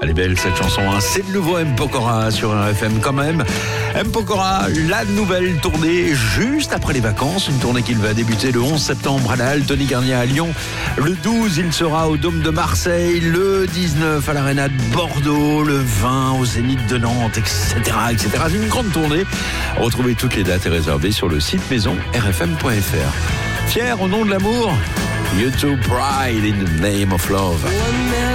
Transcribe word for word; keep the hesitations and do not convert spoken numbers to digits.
Elle est belle cette chanson, hein. C'est le nouveau M. Pokora sur R F M quand même. M. Pokora, la nouvelle tournée juste après les vacances. Une tournée qu'il va débuter le onze septembre à la Halle Tony Garnier à Lyon. Le douze, il sera au Dôme de Marseille. Le dix-neuf à l'Arena de Bordeaux. Le vingt au Zénith de Nantes, et cetera, et cetera. C'est une grande tournée. Retrouvez toutes les dates et réservées sur le site maison r f m point f r. Fier au nom de l'amour, U deux Pride in the Name of Love.